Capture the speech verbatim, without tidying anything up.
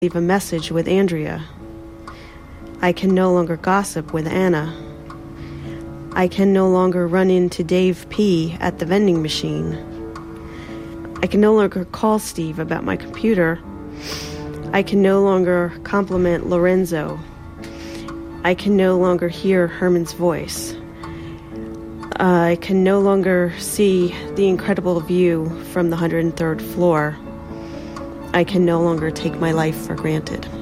leave a message with Andrea. I can no longer gossip with Anna. I can no longer run into Dave P. at the vending machine. I can no longer call Steve about my computer. I can no longer compliment Lorenzo. I can no longer hear Herman's voice. Uh, I can no longer see the incredible view from the one hundred third floor. I can no longer take my life for granted.